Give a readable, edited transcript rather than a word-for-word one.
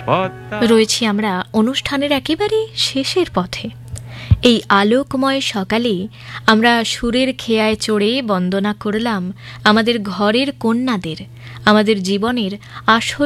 রয়েছি আমরা অনুষ্ঠানের একেবারে শেষের পথে। এই আলোকময় সকালে আমরা সুরের খেয়ায় চড়ে বন্দনা করলাম আমাদের ঘরের কন্যাদের, আমাদের জীবনের আসল